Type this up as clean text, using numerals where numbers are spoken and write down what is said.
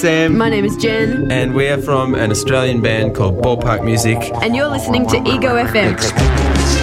Sam. My name is Jen. And we are from an Australian band called Ballpark Music. And you're listening to Ego FM.